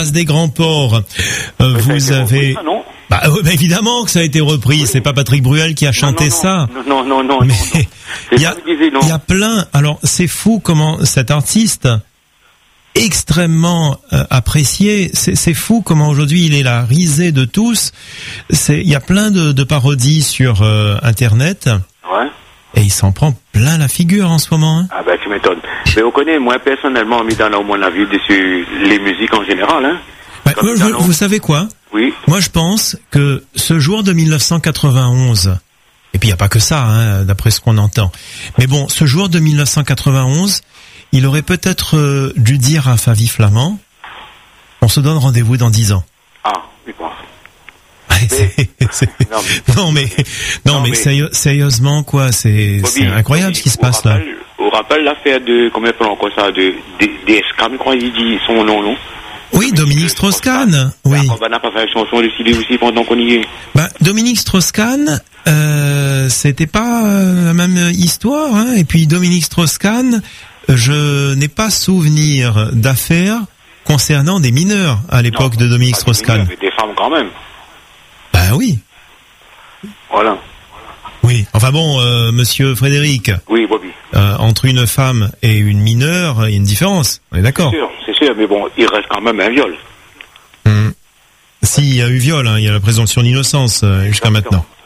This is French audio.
Des grands ports. Vous avez... Ça, non bah, évidemment que ça a été repris. Oui. C'est pas Patrick Bruel qui a chanté ça. Non. Mais il y a plein. Alors c'est fou comment cet artiste extrêmement apprécié. C'est fou comment aujourd'hui il est la risée de tous. Il y a plein de parodies sur Internet. Ouais. Et il s'en prend plein la figure en ce moment. Hein. Ah ben tu m'étonnes. Mais on connaît, moi personnellement, mis dans au moins la vie dessus les musiques en général. Hein. Bah, vous savez quoi? Oui. Moi je pense que ce jour de 1991, et puis il n'y a pas que ça, hein, d'après ce qu'on entend. Mais bon, ce jour de 1991, il aurait peut-être dû dire à Favi Flamand, on se donne rendez-vous dans 10 ans. Ah, oui, quoi. Non mais sérieusement quoi, c'est incroyable ce qui se passe là. On rappelle l'affaire de comment on encore ça de Strauss-Kahn, quand il dit son nom, non? Oui, Dominique Strauss-Kahn. Oui. On n'a pas fait une chanson de CD aussi pendant qu'on y est. Bah Dominique Strauss-Kahn, c'était pas la même histoire, hein. Et puis Dominique Strauss-Kahn, je n'ai pas souvenir d'affaires concernant des mineurs à l'époque de Dominique Strauss-Kahn. Des femmes quand même. Ben oui. Voilà. Oui. Enfin bon, monsieur Frédéric. Oui, Bobby. Entre une femme et une mineure, il y a une différence. On est d'accord. C'est sûr, mais bon, il reste quand même un viol. Si, il y a eu viol, hein, il y a la présomption d'innocence jusqu'à maintenant.